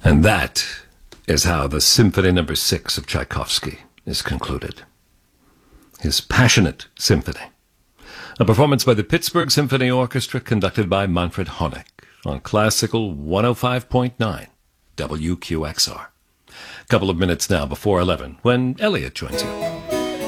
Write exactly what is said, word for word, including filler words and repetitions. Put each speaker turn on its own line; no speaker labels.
And that is how the Symphony Number Six of Tchaikovsky is concluded. His passionate symphony. A performance by the Pittsburgh Symphony Orchestra conducted by Manfred Honeck on Classical one oh five point nine W Q X R. Couple of minutes now before eleven when Elliot joins you.